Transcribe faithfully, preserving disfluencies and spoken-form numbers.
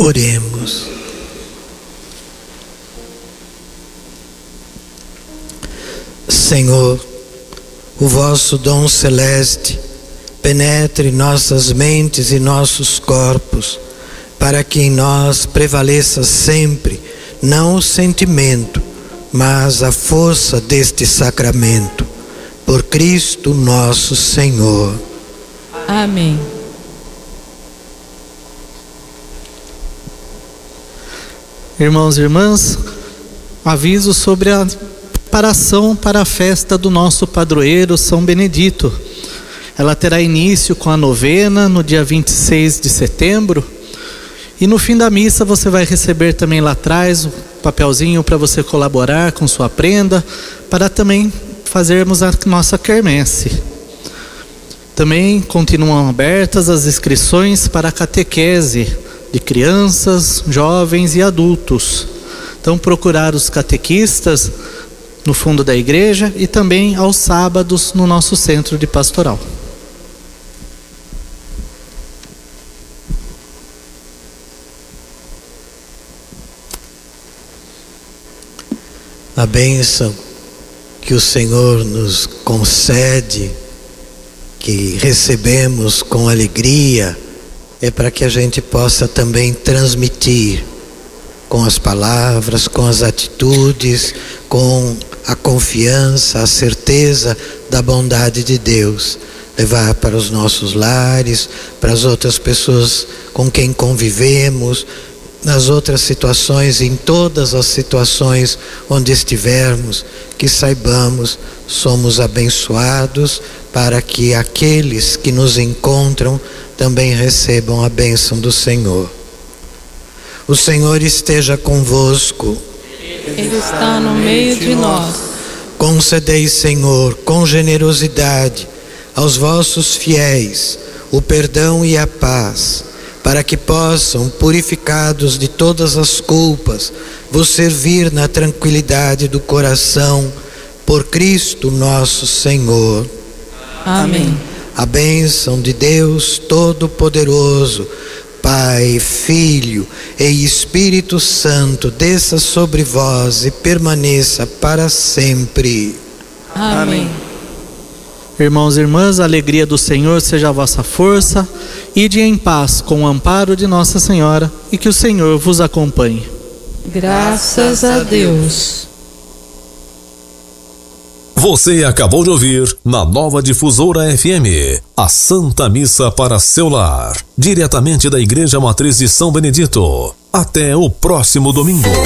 Oremos. Senhor, o vosso dom celeste penetre nossas mentes e nossos corpos, para que em nós prevaleça sempre, não o sentimento, mas a força deste sacramento. Por Cristo nosso Senhor. Amém. Irmãos e irmãs, aviso sobre a preparação para a festa do nosso padroeiro São Benedito. Ela terá início com a novena no dia vinte e seis de setembro. E no fim da missa você vai receber também lá atrás o papelzinho para você colaborar com sua prenda, para também fazermos a nossa quermesse. Também continuam abertas as inscrições para a catequese de crianças, jovens e adultos. Então procurar os catequistas no fundo da igreja e também aos sábados no nosso centro de pastoral. A bênção que o Senhor nos concede, que recebemos com alegria, é para que a gente possa também transmitir com as palavras, com as atitudes, com a confiança, a certeza da bondade de Deus, levar para os nossos lares, para as outras pessoas com quem convivemos, nas outras situações, em todas as situações onde estivermos, que saibamos, somos abençoados, para que aqueles que nos encontram também recebam a bênção do Senhor. O Senhor esteja convosco. Ele está no meio de nós. Concedei, Senhor, com generosidade aos vossos fiéis o perdão e a paz, para que possam, purificados de todas as culpas, vos servir na tranquilidade do coração, por Cristo nosso Senhor. Amém. A bênção de Deus Todo-Poderoso, Pai, Filho e Espírito Santo, desça sobre vós e permaneça para sempre. Amém. Irmãos e irmãs, a alegria do Senhor seja a vossa força. Ide em paz com o amparo de Nossa Senhora e que o Senhor vos acompanhe. Graças a Deus. Você acabou de ouvir na Nova Difusora F M a Santa Missa para seu lar, diretamente da Igreja Matriz de São Benedito. Até o próximo domingo.